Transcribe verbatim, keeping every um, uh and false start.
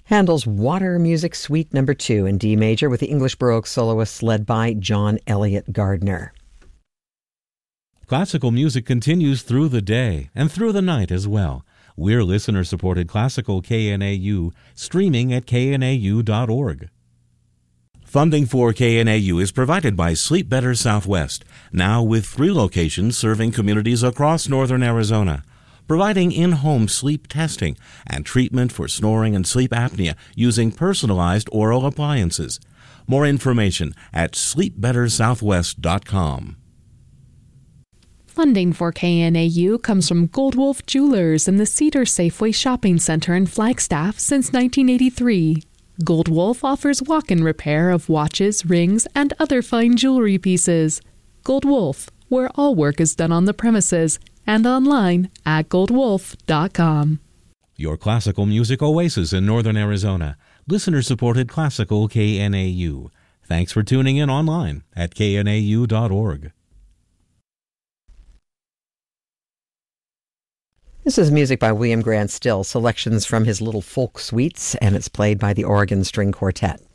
Handel's Water Music Suite Number two in D major with the English Baroque soloists led by John Elliott Gardner. Classical music continues through the day and through the night as well. We're listener-supported Classical K N A U, streaming at k n a u dot org. Funding for K N A U is provided by Sleep Better Southwest, now with three locations serving communities across northern Arizona, providing in-home sleep testing and treatment for snoring and sleep apnea using personalized oral appliances. More information at sleep better southwest dot com. Funding for K N A U comes from Goldwolf Jewelers in the Cedar Safeway Shopping Center in Flagstaff since nineteen eighty-three. Goldwolf offers walk-in repair of watches, rings, and other fine jewelry pieces. Goldwolf, where all work is done on the premises, and online at goldwolf dot com. Your classical music oasis in northern Arizona. Listener-supported Classical K N A U. Thanks for tuning in online at k n a u dot org. This is music by William Grant Still, selections from his Little Folk Suites, and it's played by the Oregon String Quartet.